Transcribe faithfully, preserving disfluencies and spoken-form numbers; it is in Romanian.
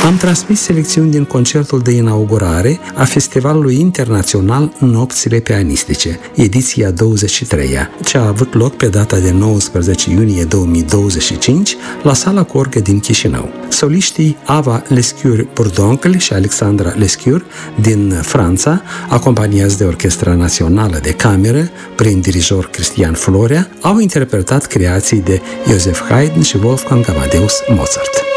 Am transmis selecțiuni din concertul de inaugurare a Festivalului Internațional Nopțile Pianistice, ediția douăzeci și treia, ce a avut loc pe data de nouăsprezece iunie două mii douăzeci și cinci la Sala Corgă din Chișinău. Soliștii Ava Lescure-Bourdoncle și Alexandra Lescure din Franța, acompaniați de Orchestra Națională de Cameră prin dirijor Cristian Florea, au interpretat creații de Joseph Haydn și Wolfgang Amadeus Mozart.